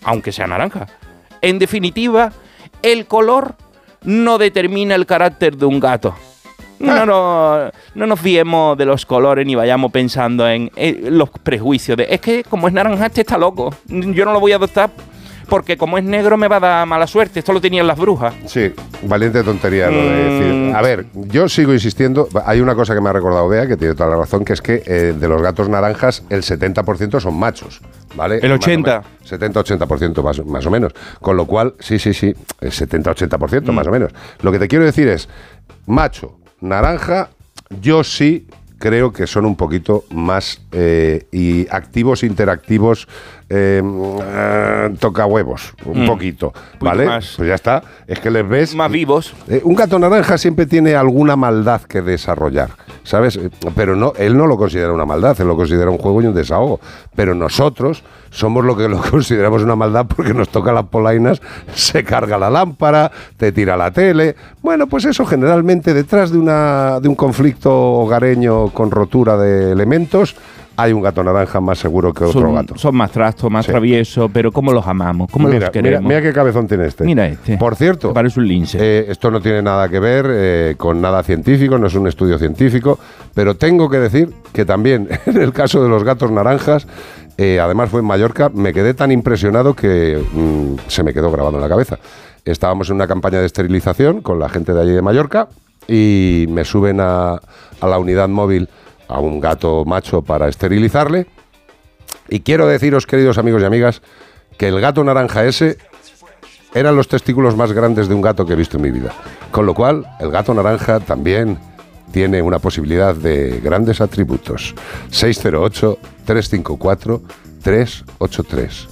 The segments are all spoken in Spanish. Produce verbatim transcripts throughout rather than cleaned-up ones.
aunque sea naranja. En definitiva, el color no determina el carácter de un gato. No, no, no nos fiemos de los colores ni vayamos pensando en, en los prejuicios de es que como es naranja este está loco, yo no lo voy a adoptar porque como es negro me va a dar mala suerte. Esto lo tenían las brujas. Sí, valiente tontería lo de decir. A ver, yo sigo insistiendo. Hay una cosa que me ha recordado Bea, que tiene toda la razón, que es que eh, de los gatos naranjas el setenta por ciento son machos, ¿vale? El ochenta. setenta a ochenta por ciento más, más o menos. Con lo cual, sí, sí, sí, el setenta a ochenta por ciento mm. más o menos. Lo que te quiero decir es, macho, naranja, yo sí creo que son un poquito más eh, y activos, interactivos, eh, eh, toca huevos, un mm. poquito, ¿vale? Más, pues ya está, es que les ves... Más vivos. Eh, un gato naranja siempre tiene alguna maldad que desarrollar, ¿sabes? Pero no, él no lo considera una maldad, él lo considera un juego y un desahogo. Pero nosotros somos lo que lo consideramos una maldad porque nos toca las polainas, se carga la lámpara, te tira la tele. Bueno, pues eso generalmente detrás de, una, de un conflicto hogareño con rotura de elementos, hay un gato naranja más seguro que otro son, gato. Son más trastos, más sí. traviesos, pero ¿cómo los amamos? ¿Cómo mira, los queremos? Mira, mira qué cabezón tiene este. Mira este. Por cierto, parece un lince. Eh, esto no tiene nada que ver eh, con nada científico, no es un estudio científico, pero tengo que decir que también en el caso de los gatos naranjas, eh, además fue en Mallorca, me quedé tan impresionado que mmm, se me quedó grabado en la cabeza. Estábamos en una campaña de esterilización con la gente de allí de Mallorca y me suben a, a la unidad móvil a un gato macho para esterilizarle. Y quiero deciros, queridos amigos y amigas, que el gato naranja ese eran los testículos más grandes de un gato que he visto en mi vida. Con lo cual, el gato naranja también tiene una posibilidad de grandes atributos. seis cero ocho, tres cinco cuatro, tres ocho tres.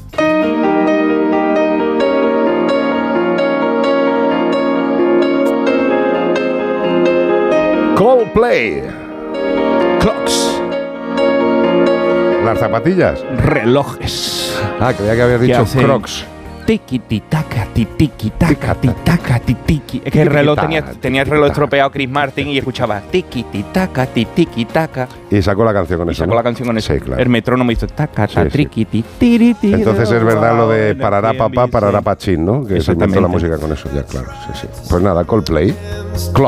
Coldplay. Clocks. ¿Las zapatillas? Relojes. Ah, creía que habías dicho Crocs. Tiki-tiki-taka, tiki-taka, tiki-taka, tiki. Es que el reloj tenía, tenía el reloj estropeado Chris Martin y escuchaba tiki-tiki-taka, tiki-taka. Y sacó la canción con y eso, sacó ¿no? la canción con eso. Sí, claro. El metrónomo hizo taca, sí, triqui, ti, tiri, tiri. Entonces es verdad lo de parará papá, parará pachín, ¿no? Que se inventó la música con eso, ya claro. Sí, sí. Pues nada, Coldplay. Clock.